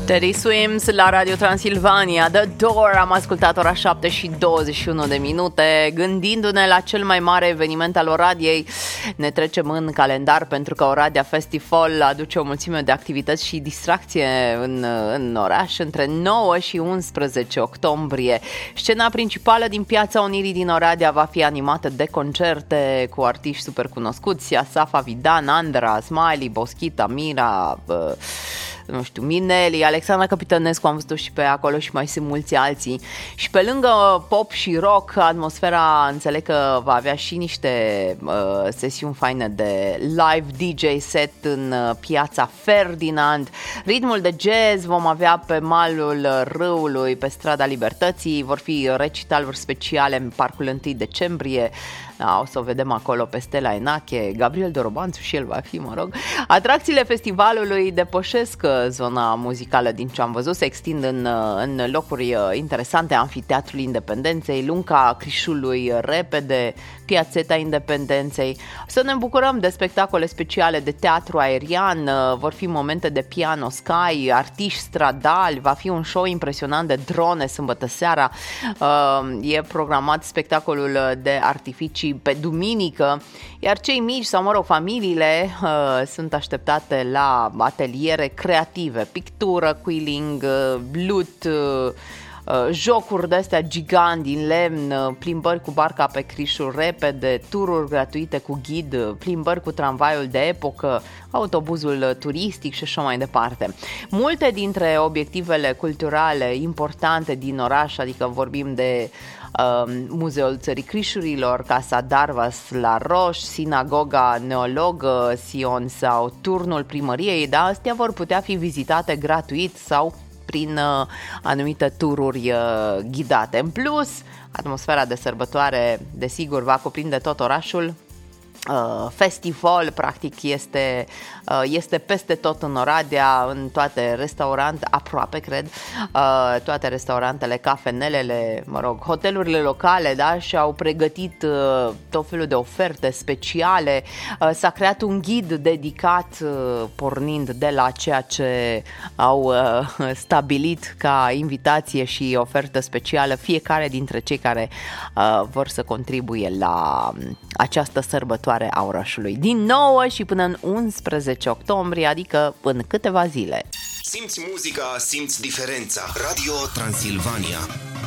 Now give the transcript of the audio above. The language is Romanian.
Teddy Swims la Radio Transilvania, The Door. Am ascultat ora 7 și 21 de minute. Gândindu-ne la cel mai mare eveniment al Oradiei, ne trecem în calendar, pentru că Oradea Festival aduce o mulțime de activități și distracție în oraș între 9 și 11 octombrie. Scena principală din Piața Unirii din Oradea va fi animată de concerte cu artiști super cunoscuți: Asafa Vidan, Andra, Smiley, Boschita, Mira, nu știu, Mineli, Alexandra Capitănescu, am văzut și pe acolo și mai sunt mulți alții. Și pe lângă pop și rock, atmosfera, înțeleg că va avea și niște sesiuni faine de live DJ set în Piața Ferdinand. Ritmul de jazz vom avea pe malul râului, pe Strada Libertății. Vor fi recitaluri speciale în Parcul 1 decembrie. Da, o să o vedem acolo pe Stella Enache, Gabriel Dorobanțu și el va fi, mă rog. Atracțiile festivalului depășesc zona muzicală din ce am văzut, se extind în locuri interesante: Amfiteatrul Independenței, Lunca Crișului Repede, Piațeta Independenței. Să ne bucurăm de spectacole speciale de teatru aerian, vor fi momente de piano sky, artiști stradali, va fi un show impresionant de drone sâmbătă seara, e programat spectacolul de artificii pe duminică, iar cei mici sau, mă rog, familiile sunt așteptate la ateliere creative, pictură, quilling, lut, jocuri de-astea gigant din lemn, plimbări cu barca pe Crișul Repede, tururi gratuite cu ghid, plimbări cu tramvaiul de epocă, autobuzul turistic și așa mai departe. Multe dintre obiectivele culturale importante din oraș, adică vorbim de Muzeul Țării Crișurilor, Casa Darvas la Roș, Sinagoga Neologă Sion sau Turnul Primăriei, da, astea vor putea fi vizitate gratuit sau prin anumite tururi ghidate. În plus, atmosfera de sărbătoare, desigur, va cuprinde tot orașul. Festival, practic, este peste tot în Oradea, în toate restaurante, aproape, cred, toate restaurantele, cafenelele, mă rog, hotelurile locale, da, și-au pregătit tot felul de oferte speciale. S-a creat un ghid dedicat, pornind de la ceea ce au stabilit ca invitație și ofertă specială fiecare dintre cei care vor să contribuie la această sărbătoare a orașului, din 9 și până în 11 octombrie, adică în câteva zile. Simți muzica, simți diferența. Radio Transilvania.